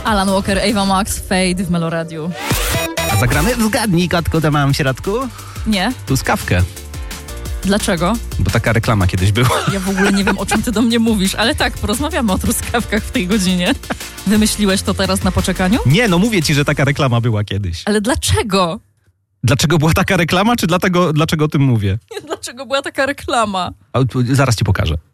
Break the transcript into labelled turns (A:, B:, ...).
A: Alan Walker, Ava Max, Fade w Meloradiu.
B: A zagramy? Zgadnij, kotku, to mam w środku?
A: Nie.
B: Truskawkę.
A: Dlaczego?
B: Bo taka reklama kiedyś była.
A: Ja w ogóle nie wiem, o czym ty do mnie mówisz, ale tak, porozmawiamy o truskawkach w tej godzinie. Wymyśliłeś to teraz na poczekaniu?
B: Nie, no mówię ci, że taka reklama była kiedyś.
A: Ale dlaczego?
B: Dlaczego była taka reklama, czy dlaczego o tym mówię?
A: Dlaczego była taka reklama?
B: Zaraz ci pokażę.